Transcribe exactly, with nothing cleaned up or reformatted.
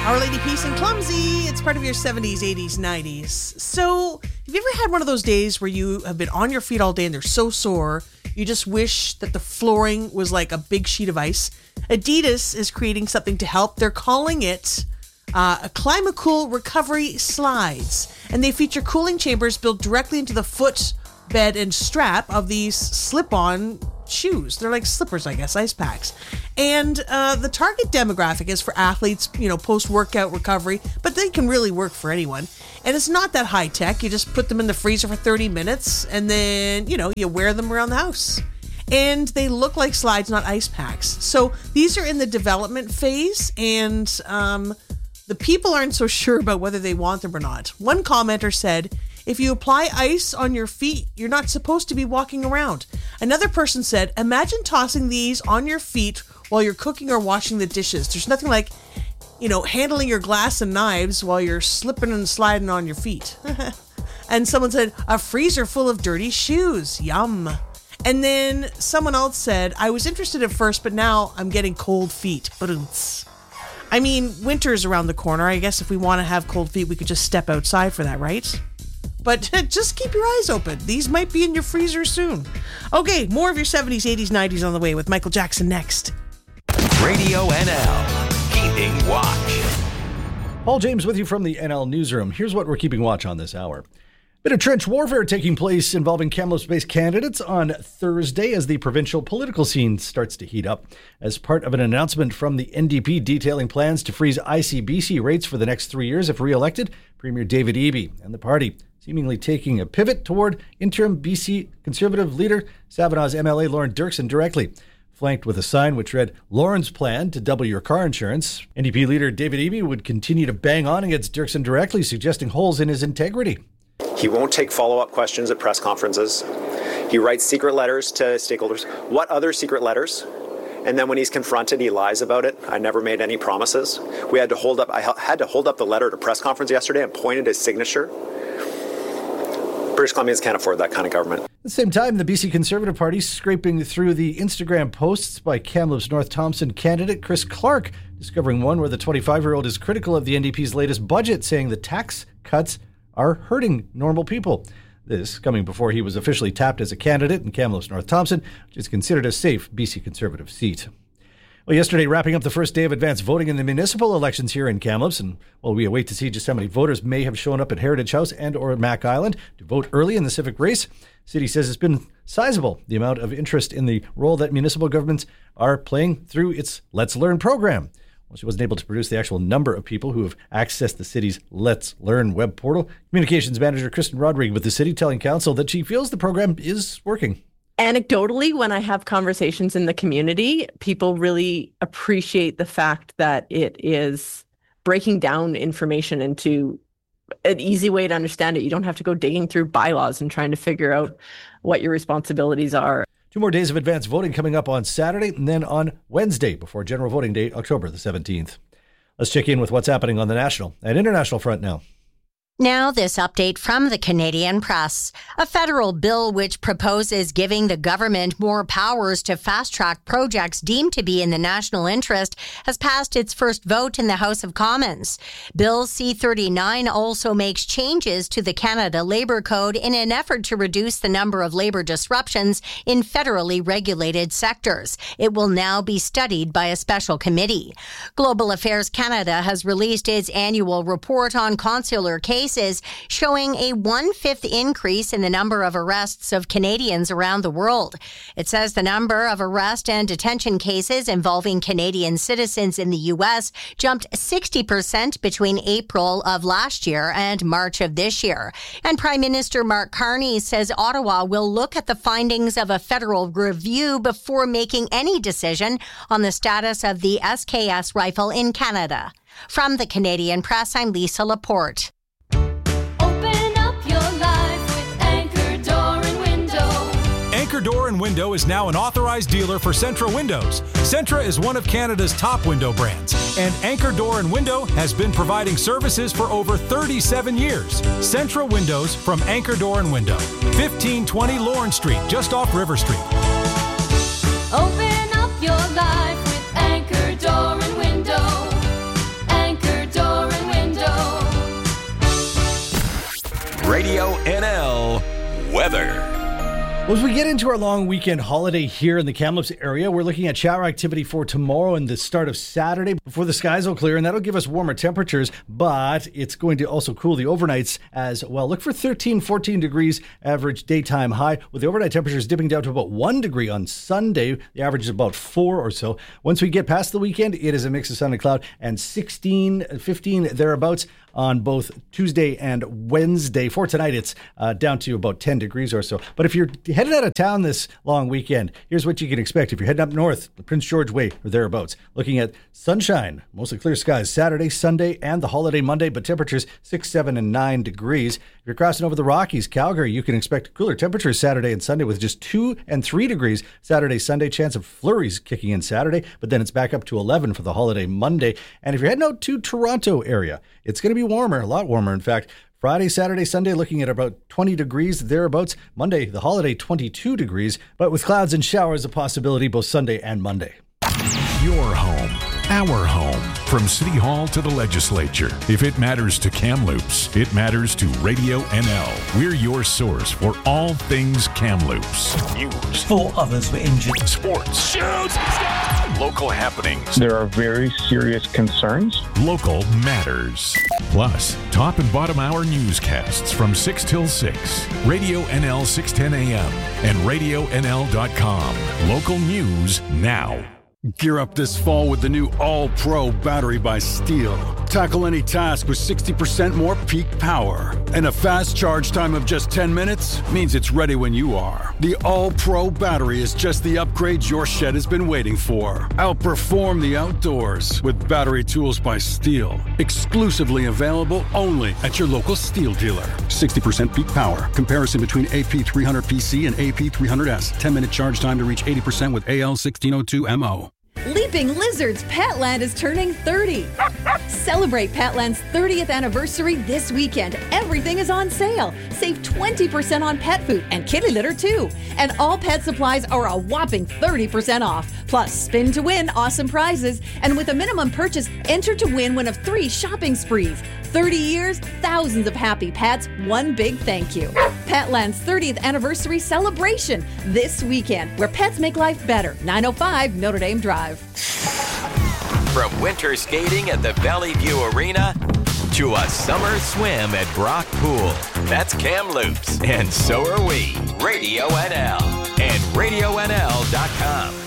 Our Lady Peace and Clumsy. It's part of your seventies, eighties, nineties. So, have you ever had one of those days where you have been on your feet all day and they're so sore, you just wish that the flooring was like a big sheet of ice? Adidas is creating something to help. They're calling it uh, a Climacool Recovery Slides. And they feature cooling chambers built directly into the foot, bed, and strap of these slip-on shoes. They're like slippers, I guess, ice packs. And uh, the target demographic is for athletes, you know, post-workout recovery, but they can really work for anyone. And it's not that high tech. You just put them in the freezer for thirty minutes and then, you know, you wear them around the house. And they look like slides, not ice packs. So these are in the development phase, and um, the people aren't so sure about whether they want them or not. One commenter said, if you apply ice on your feet, you're not supposed to be walking around. Another person said, imagine tossing these on your feet while you're cooking or washing the dishes. There's nothing like, you know, handling your glass and knives while you're slipping and sliding on your feet. And someone said, a freezer full of dirty shoes. Yum. And then someone else said, I was interested at first, but now I'm getting cold feet. Ba-doom-ts. I mean, winter's around the corner. I guess if we want to have cold feet, we could just step outside for that, right? But just keep your eyes open. These might be in your freezer soon. Okay, more of your seventies, eighties, nineties on the way with Michael Jackson next. Radio N L, Keeping Watch. Paul James with you from the N L Newsroom. Here's what we're keeping watch on this hour. Bit of trench warfare taking place involving Kamloops-based candidates on Thursday as the provincial political scene starts to heat up. As part of an announcement from the N D P detailing plans to freeze I C B C rates for the next three years if re-elected, Premier David Eby and the party seemingly taking a pivot toward interim B C Conservative leader Savinaw's M L A Lauren Dirksen directly. Flanked with a sign which read, Lauren's plan to double your car insurance. N D P leader David Eby would continue to bang on against Dirksen directly, suggesting holes in his integrity. He won't take follow-up questions at press conferences. He writes secret letters to stakeholders. What other secret letters? And then when he's confronted, he lies about it. I never made any promises. We had to hold up, I had to hold up the letter at a press conference yesterday and pointed his signature. British Columbians can't afford that kind of government. At the same time, the B C Conservative Party scraping through the Instagram posts by Kamloops North Thompson candidate Chris Clark, discovering one where the twenty-five-year-old is critical of the N D P's latest budget, saying the tax cuts are hurting normal people. This coming before he was officially tapped as a candidate in Kamloops North Thompson, which is considered a safe B C Conservative seat. Well, yesterday, wrapping up the first day of advance voting in the municipal elections here in Kamloops, and while we await to see just how many voters may have shown up at Heritage House and or Mac Island to vote early in the civic race, the city says it's been sizable, the amount of interest in the role that municipal governments are playing through its Let's Learn program. Well, she wasn't able to produce the actual number of people who have accessed the city's Let's Learn web portal. Communications manager Kristen Rodrigue with the city telling council that she feels the program is working. Anecdotally, when I have conversations in the community, people really appreciate the fact that it is breaking down information into an easy way to understand it. You don't have to go digging through bylaws and trying to figure out what your responsibilities are. Two more days of advance voting coming up on Saturday and then on Wednesday before General Voting Day, October the seventeenth. Let's check in with what's happening on the national and international front now. Now, this update from the Canadian Press. A federal bill which proposes giving the government more powers to fast-track projects deemed to be in the national interest has passed its first vote in the House of Commons. Bill C thirty-nine also makes changes to the Canada Labour Code in an effort to reduce the number of labour disruptions in federally regulated sectors. It will now be studied by a special committee. Global Affairs Canada has released its annual report on consular cases, showing a one-fifth increase in the number of arrests of Canadians around the world. It says the number of arrest and detention cases involving Canadian citizens in the U S jumped sixty percent between April of last year and March of this year. And Prime Minister Mark Carney says Ottawa will look at the findings of a federal review before making any decision on the status of the S K S rifle in Canada. From the Canadian Press, I'm Lisa Laporte. Anchor Door and Window is now an authorized dealer for Centra Windows. Centra is one of Canada's top window brands, and Anchor Door and Window has been providing services for over thirty-seven years. Centra Windows from Anchor Door and Window, fifteen twenty Lawrence Street, just off River Street. Open up your life with Anchor Door and Window. Anchor Door Well, as we get into our long weekend holiday here in the Kamloops area, we're looking at shower activity for tomorrow and the start of Saturday before the skies will clear, and that'll give us warmer temperatures, but it's going to also cool the overnights as well. Look for thirteen, fourteen degrees average daytime high, with the overnight temperatures dipping down to about one degree on Sunday. The average is about four or so. Once we get past the weekend, it is a mix of sun and cloud, and sixteen, fifteen thereabouts on both Tuesday and Wednesday. For tonight, it's uh, down to about ten degrees or so. But if you're headed out of town this long weekend, here's what you can expect. If you're heading up north, the Prince George Way or thereabouts, looking at sunshine, mostly clear skies Saturday, Sunday, and the holiday Monday, but temperatures six, seven, and nine degrees. If you're crossing over the Rockies, Calgary, you can expect cooler temperatures Saturday and Sunday with just two and three degrees Saturday, Sunday. Chance of flurries kicking in Saturday, but then it's back up to eleven for the holiday Monday. And if you're heading out to Toronto area, it's going to be warmer, a lot warmer, in fact. Friday, Saturday, Sunday, looking at about twenty degrees thereabouts. Monday, the holiday, twenty-two degrees, but with clouds and showers a possibility both Sunday and Monday. Your home, our home. From City Hall to the legislature. If it matters to Kamloops, it matters to Radio N L. We're your source for all things Kamloops. News. Four others were injured. Sports. Shoot! Local happenings. There are very serious concerns. Local matters. Plus, top and bottom hour newscasts from six till six. Radio N L six ten A M and radio N L dot com. Local news now. Gear up this fall with the new All-Pro battery by Steel. Tackle any task with sixty percent more peak power. And a fast charge time of just ten minutes means it's ready when you are. The All-Pro battery is just the upgrade your shed has been waiting for. Outperform the outdoors with battery tools by Steel. Exclusively available only at your local Steel dealer. sixty percent peak power. Comparison between A P three hundred P C and A P three hundred S. ten minute charge time to reach eighty percent with A L sixteen oh two M O. Leaping Lizards Petland is turning thirty. Celebrate Petland's thirtieth anniversary this weekend. Everything is on sale. Save twenty percent on pet food and kitty litter too. And all pet supplies are a whopping thirty percent off. Plus, spin to win awesome prizes. And with a minimum purchase, enter to win one of three shopping sprees. thirty years, thousands of happy pets, one big thank you. Petland's thirtieth anniversary celebration this weekend, where pets make life better. nine oh five Notre Dame Drive. From winter skating at the Valley View Arena to a summer swim at Brock Pool. That's Kamloops, and so are we. Radio N L and radio N L dot com.